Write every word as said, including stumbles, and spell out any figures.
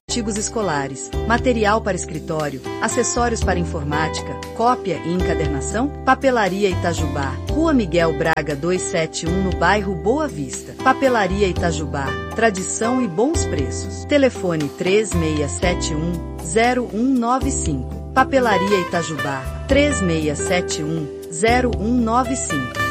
artigos escolares, material para escritório, acessórios para informática, cópia e encadernação? Papelaria Itajubá, Rua Miguel Braga duzentos e setenta e um, no bairro Boa Vista. Papelaria Itajubá, tradição e bons preços. Telefone três seis sete um, zero um nove cinco. Papelaria Itajubá, três seis sete um, zero um nove cinco.